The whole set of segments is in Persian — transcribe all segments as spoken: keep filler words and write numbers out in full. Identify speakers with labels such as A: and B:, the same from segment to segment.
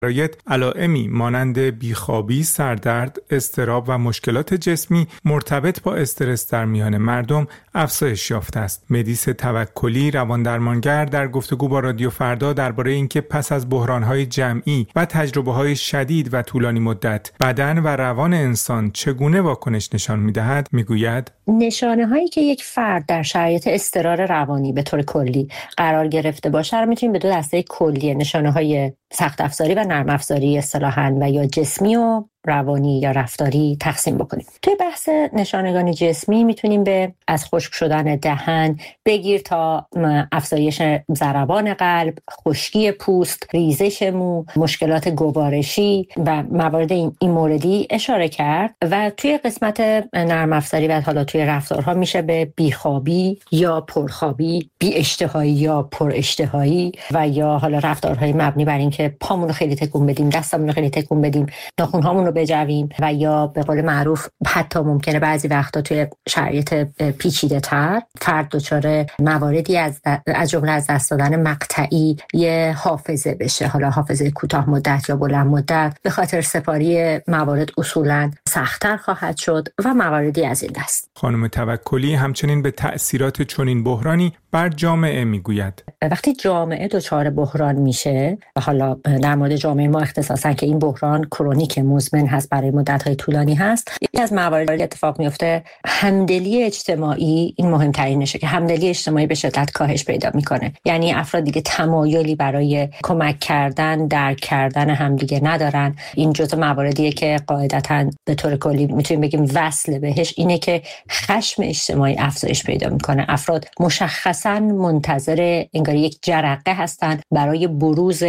A: شرایط علائمی مانند بیخوابی، سردرد، اضطراب و مشکلات جسمی مرتبط با استرس در میان مردم افزایش یافته است. مدیس توکلی رواندرمانگر در گفتگو با رادیو فردا درباره اینکه پس از بحران‌های جمعی و تجربه‌های شدید و طولانی مدت بدن و روان انسان چگونه واکنش نشان می‌دهد میگوید:
B: نشانه‌هایی که یک فرد در شرایط اضطرار روانی به طور کلی قرار گرفته باشه رو می‌تونیم به دو دسته کلی نشانه‌های سخت افزاری و نرم افزاری اصطلاحاً و یا جسمی و روانی یا رفتاری تقسیم بکنیم. توی بحث نشانگان جسمی میتونیم به از خشک شدن دهن بگیر تا افزایش ضربان قلب، خشکی پوست، ریزش مو، مشکلات گوارشی و موارد این, این موردی اشاره کرد. و توی قسمت نرم افزاری و حالا توی رفتارها میشه به بیخوابی یا پرخوابی، بی اشتهایی یا پر اشتهایی و یا حالا رفتارهای مبنی بر اینکه پامون رو خیلی تکون بدیم، دستمون رو خیلی تکون بدیم، ناخن‌هامون رو بجویم و یا به قول معروف حتی ممکنه بعضی وقتا توی شرایط پیچیده تر فرد دچار مواردی از از جمله از دست دادن مقطعی یه حافظه بشه، حالا حافظه کوتاه مدت یا بلند مدت، به خاطر سپاری موارد اصولاً سخت‌تر خواهد شد و مواردی از این دست.
A: خانم توکلی همچنین به تأثیرات چنین بحرانی بر جامعه میگوید:
B: وقتی جامعه دچار بحران میشه و حالا در مورد جامعه ما اختصاصاً که این بحران کرونیک مزمن هست، برای مدت‌های طولانی هست، یکی از مواردی اتفاق میفته همدلی اجتماعی. این مهمترینشه که همدلی اجتماعی به شدت کاهش پیدا میکنه، یعنی افراد دیگه تمایلی برای کمک کردن، درک کردن همدیگه ندارن. این جزء مواردیه که قاعدتاً به طور کلی میتونیم بگیم وصل بهش اینه که خشم اجتماعی افزایش پیدا میکنه. افراد مشخصاً منتظر انگار یک جرقه هستن برای بروز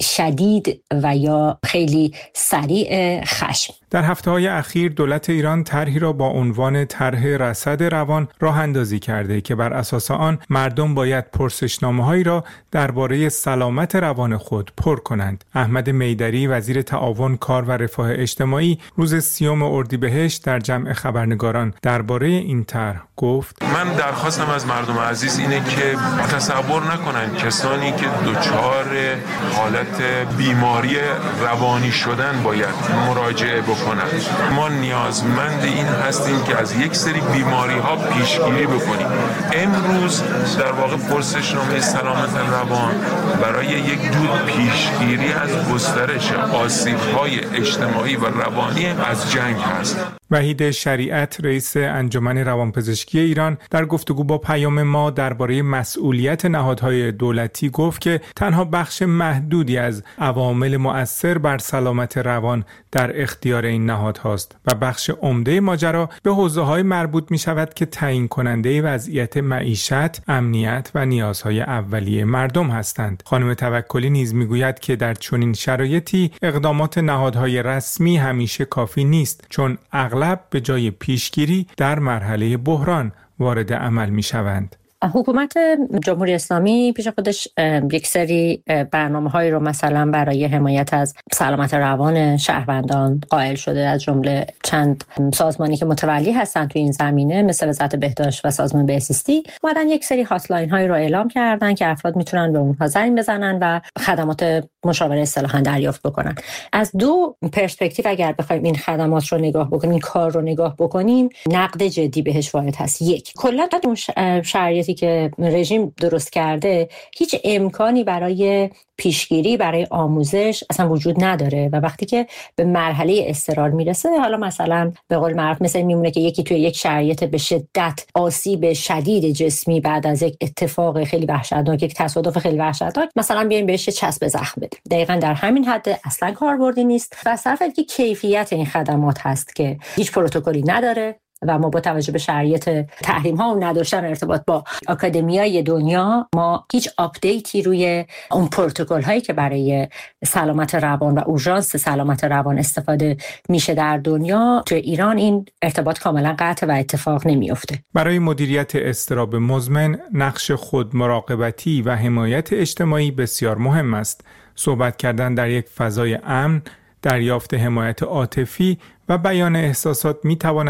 B: شدید و یا خیلی سریع خشم.
A: در هفته‌های اخیر دولت ایران طرحی را با عنوان طرح رصد روان راه اندازی کرده که بر اساس آن مردم باید پرسشنامه‌هایی را درباره سلامت روان خود پر کنند. احمد میدری وزیر تعاون، کار و رفاه اجتماعی روز سیوم اردیبهشت در جمع خبرنگاران درباره این طرح گفت:
C: من درخواستم از مردم عزیز اینه که تصور نکنن کسانی که دچار حالت بیماری روانی شدن باید مراجعه بکنن. ما نیازمند این هستیم که از یک سری بیماری ها پیشگیری بکنیم. امروز در واقع پرسشنامه سلامت روان برای یک جور پیشگیری از گسترش آسیب‌های اجتماعی و روانی از جنگ هست.
A: وحید شریعت رئیس انجمن روانپزشکی ایران در گفتگو با پیام ما درباره مسئولیت نهادهای دولتی گفت که تنها بخش محدودی از عوامل مؤثر بر سلامت روان در اختیار این نهادهاست و بخش عمده ماجرا به حوزه‌های مربوط می‌شود که تعیین کننده وضعیت معیشت، امنیت و نیازهای اولیه مردم هستند. خانم توکلی نیز می‌گوید که در چنین شرایطی اقدامات نهادهای رسمی همیشه کافی نیست، چون اغلب به جای پیشگیری در مرحله بحران وارد عمل می‌شوند.
B: حکومت جمهوری اسلامی پیش خودش یک سری برنامه‌هایی رو مثلا برای حمایت از سلامت روان شهروندان قائل شده، از جمله چند سازمانی که متولی هستن تو این زمینه مثل وزارت بهداشت و سازمان بهزیستی اومدن یک سری هاتلاین هایی رو اعلام کردن که افراد میتونن به اونها زنگ بزنن و خدمات مشاوره اصطلاحاً دریافت بکنن. از دو پرسپکتیو اگر بخوایم این خدمات رو نگاه بکنیم، این کار رو نگاه بکنیم، نقد جدی بهش وارد هست. یک، کلا اون شرایطی که رژیم درست کرده هیچ امکانی برای پیشگیری، برای آموزش اصلا وجود نداره و وقتی که به مرحله اضطرار میرسه، حالا مثلا به قول معروف مثلا میمونه که یکی توی یک شرایط به شدت آسیب شدید جسمی بعد از یک اتفاق خیلی وحشتناک، یک تصادف خیلی وحشتناک، مثلا بیایم بهش چسب زخم بده. دقیقاً در همین حد اصلا کاربردی نیست و صرف اینکه کیفیت این خدمات هست که هیچ پروتکلی نداره و ما با توجه به شرایط تحریم ها و نداشتن ارتباط با آکادمیای دنیا ما هیچ آپدیتی روی اون پروتکل هایی که برای سلامت روان و اورژانس سلامت روان استفاده میشه در دنیا، تو ایران این ارتباط کاملا قطع و اتفاق نمیفته.
A: برای مدیریت اضطراب مزمن نقش خود مراقبتی و حمایت اجتماعی بسیار مهم است. صحبت کردن در یک فضای امن، دریافت حمایت عاطفی و بیان احساسات میتواند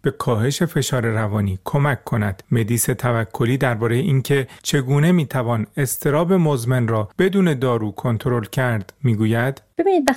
A: به کاهش فشار روانی کمک کند. مدیس توکلی درباره اینکه چگونه میتوان اضطراب مزمن را بدون دارو کنترل کرد میگوید:
B: ببینید